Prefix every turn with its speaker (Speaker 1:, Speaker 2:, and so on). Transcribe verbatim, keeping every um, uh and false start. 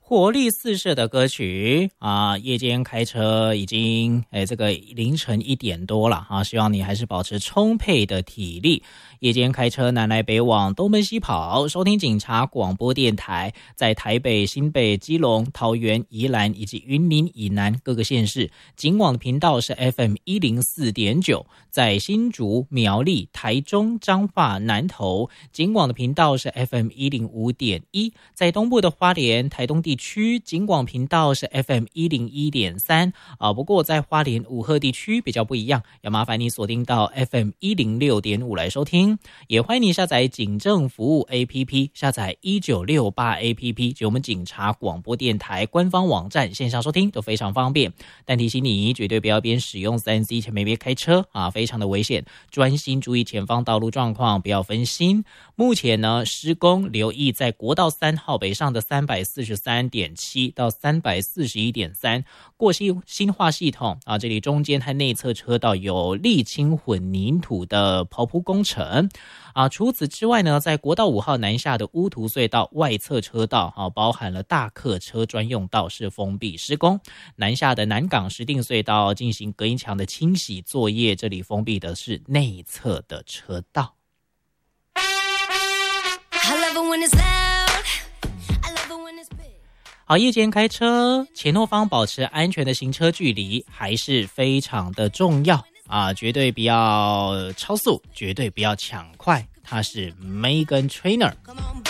Speaker 1: 活力四射的歌曲啊！夜间开车已经诶，这个凌晨一点多了啊，希望你还是保持充沛的体力。夜间开车南来北往，东奔西跑，收听警察广播电台，在台北、新北、基隆、桃园、宜兰以及云林以南各个县市，警广的频道是 F M 一零四点九，在新竹、苗栗、台中、彰化、南投，警广的频道是 F M 一零五点一，在东部的花莲、台东地区，警广频道是 F M 一零一点三啊。不过在花莲武鹤地区比较不一样，要麻烦你锁定到 F M 一零六点五来收听。也欢迎你下载警政服务 A P P， 下载一九六八 A P P， 及我们警察广播电台官方网站线上收听都非常方便。但提醒你，绝对不要边使用 三 C 前面边开车啊，非常的危险，专心注意前方道路状况，不要分心。目前呢，施工留意在国道三号北上的 三百四十三点七 到 三百四十一点三 过新新化系统啊，这里中间和内侧车道有沥青混凝土的刨铺工程啊。除此之外呢，在国道五号南下的乌涂隧道外侧车道啊，包含了大客车专用道是封闭施工。南下的南港石碇隧道进行隔音墙的清洗作业，这里封闭的是内侧的车道。好，夜间开车，前后方保持安全的行车距离还是非常的重要啊！绝对不要超速，绝对不要抢快。他是 Meghan Trainor。